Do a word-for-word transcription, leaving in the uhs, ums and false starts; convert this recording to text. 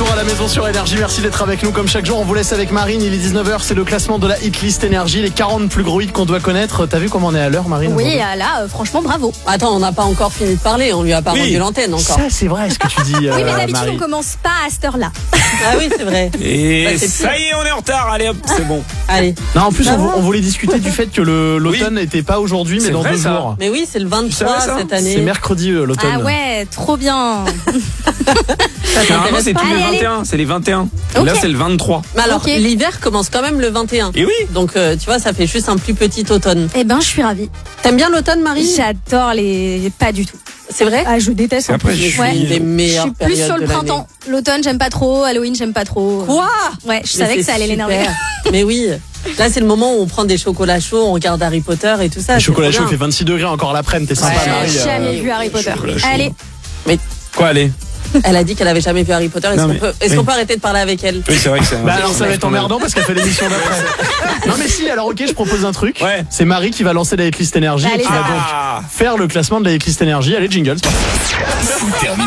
retour à la maison sur Énergie. Merci d'être avec nous comme chaque jour. On vous laisse avec Marine. Il est dix-neuf heures. C'est le classement de la hit list Énergie. Les quarante plus gros hits qu'on doit connaître. T'as vu comment on est à l'heure, Marine? Oui, là, euh, franchement, bravo. Attends, on n'a pas encore fini de parler. On lui a pas Oui. rendu l'antenne encore. Ça, c'est vrai ce que tu dis. Euh, Oui, mais d'habitude, Marie. on commence pas à cette heure-là. Ah oui, c'est vrai. Et Bah, c'est ça pire. y est, on est en retard. Allez hop, c'est bon. Allez. Non, en plus, Ça on, va on voulait discuter du fait que le- l'automne n'était pas aujourd'hui, mais C'est dans vrai, deux ça. jours. Mais oui, c'est le Tu vingt-trois savais ça cette année. C'est mercredi euh, l'automne. Ah ouais, trop bien. Normalement, c'est tous Allez, les allez. vingt et un. C'est les vingt et un. Ok. Là, c'est le vingt-trois. Mais alors, Ok. l'hiver commence quand même le vingt et un. Et oui. Donc, euh, tu vois, ça fait juste un plus petit automne. Eh ben, je suis ravie. T'aimes bien l'automne, Marie? J'adore les. Pas du tout. C'est vrai? Ah, je déteste. en Après, plus. je suis- Ouais. Une des Je meilleures suis plus périodes sur le de l'année. printemps. L'automne, j'aime pas trop. Halloween, j'aime pas trop. Quoi? Ouais, je Mais savais que c'est ça allait l'énerver. super. Mais oui. Là, c'est le moment où on prend des chocolats chauds, on regarde Harry Potter et tout ça. Le c'est chocolat trop chaud, il bien. fait vingt-six degrés encore l'après-midi. T'es sympa, Ouais. Marie. J'ai euh, jamais vu Harry Potter. chocolat chaud. Allez. Mais Quoi, allez. elle a dit qu'elle avait jamais vu Harry Potter. Est-ce Non, qu'on mais- peut, est-ce oui. qu'on peut arrêter de parler avec elle? Oui, c'est vrai que c'est. Bah alors ça va être emmerdant parce qu'elle fait l'émission d'après. Non mais si, alors ok, je propose un truc. Ouais. C'est Marie qui va lancer la hit list Énergie et Allez, qui va vas-y. donc Ah. faire le classement de la hit list Énergie. Allez, jingle.